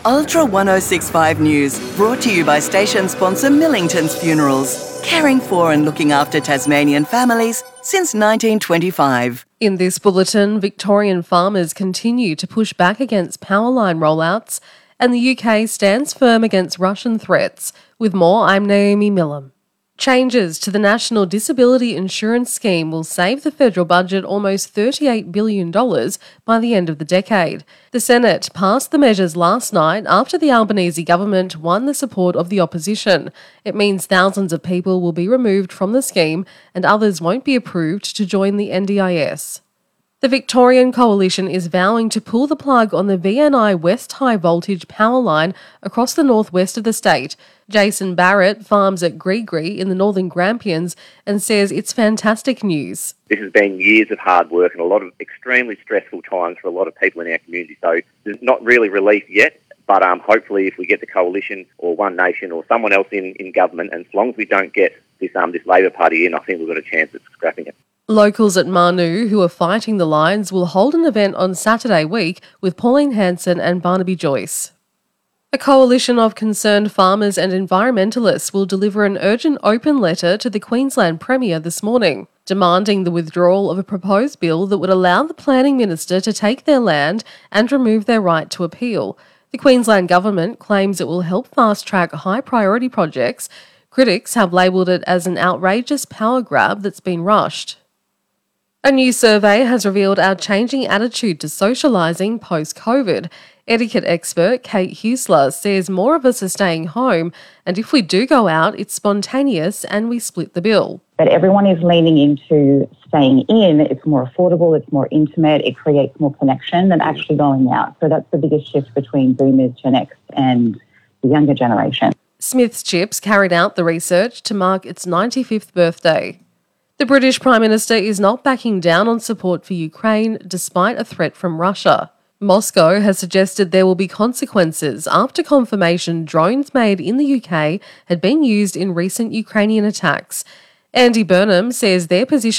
Ultra 1065 News, brought to you by station sponsor Millington's Funerals, caring for and looking after Tasmanian families since 1925. In this bulletin, Victorian farmers continue to push back against power line rollouts, and the UK stands firm against Russian threats. With more, I'm Naomi Millam. Changes to the National Disability Insurance Scheme will save the federal budget almost $38 billion by the end of the decade. The Senate passed the measures last night after the Albanese government won the support of the opposition. It means thousands of people will be removed from the scheme and others won't be approved to join the NDIS. The Victorian Coalition is vowing to pull the plug on the VNI West High Voltage power line across the northwest of the state. Jason Barrett farms at Gree in the Northern Grampians and says it's fantastic news. This has been years of hard work and a lot of extremely stressful times for a lot of people in our community. So there's not really relief yet, but hopefully if we get the Coalition or One Nation or someone else in government, and as long as we don't get this Labor Party in, I think we've got a chance at scrapping it. Locals at Manu who are fighting the lines will hold an event on Saturday week with Pauline Hanson and Barnaby Joyce. A coalition of concerned farmers and environmentalists will deliver an urgent open letter to the Queensland Premier this morning, demanding the withdrawal of a proposed bill that would allow the planning minister to take their land and remove their right to appeal. The Queensland government claims it will help fast-track high-priority projects. Critics have labelled it as an outrageous power grab that's been rushed. A new survey has revealed our changing attitude to socialising post-COVID. Etiquette expert Kate Huesler says more of us are staying home, and if we do go out, it's spontaneous and we split the bill. But everyone is leaning into staying in. It's more affordable, it's more intimate, it creates more connection than actually going out. So that's the biggest shift between Boomers, Gen X and the younger generation. Smith's Chips carried out the research to mark its 95th birthday. The British Prime Minister is not backing down on support for Ukraine despite a threat from Russia. Moscow has suggested there will be consequences after confirmation drones made in the UK had been used in recent Ukrainian attacks. Andy Burnham says their position